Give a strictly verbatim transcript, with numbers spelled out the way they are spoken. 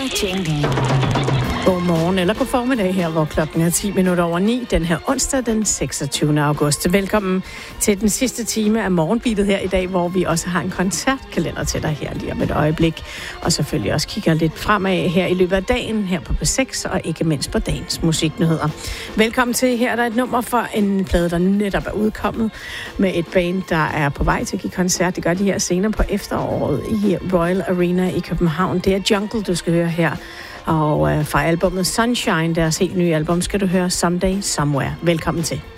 Jingle. Godmorgen eller god formiddag her, hvor klokken er ti minutter over ni, den her onsdag den seksogtyvende august. Velkommen til den sidste time af morgenbeatet her i dag, hvor vi også har en koncertkalender til dig her lige om et øjeblik. Og selvfølgelig også kigger lidt fremad her i løbet af dagen her på P seks, og ikke mindst på dagens musiknyheder. Velkommen til. Her er der et nummer for en plade, der netop er udkommet med et band, der er på vej til at give koncert. Det gør de her senere på efteråret i Royal Arena i København. Det er Jungle, du skal høre her. Og øh, fra albumet Sunshine, deres helt nye album, skal du høre Someday Somewhere. Velkommen til.